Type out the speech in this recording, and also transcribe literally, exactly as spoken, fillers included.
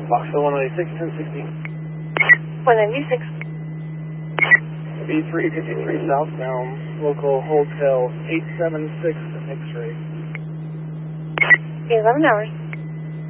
Foxtrot one ninety-six, ten sixty. one ninety-six. B three fifty-three southbound, local hotel eight seven six X-ray. eleven hours.